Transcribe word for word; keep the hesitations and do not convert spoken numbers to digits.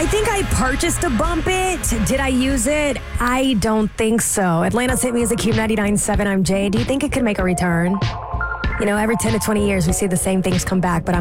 I think I purchased a Bump It. Did I use it? I don't think so. Atlanta's Hit Music, Cube ninety-nine point seven. I'm Jay. Do you think it could make a return? You know, every ten to twenty years, we see the same things come back, but I'm